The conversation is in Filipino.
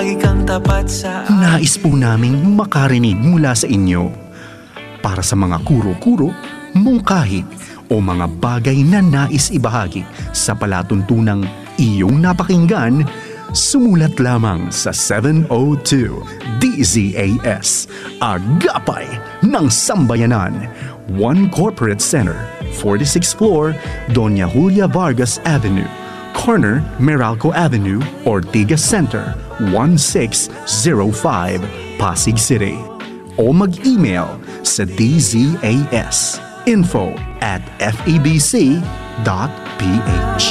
lagi kang tapat sa Nais po naming makarinig mula sa inyo. Para sa mga kuro-kuro, mungkahi o mga bagay na nais ibahagi sa palatuntunang iyong napakinggan, sumulat lamang sa 702 DZAS, Agapay ng Sambayanan, 1 Corporate Center, 46th floor, Doña Julia Vargas Avenue, corner Meralco Avenue, Ortigas Center, 1605, Pasig City. O mag-email sa dzas info@febc.ph.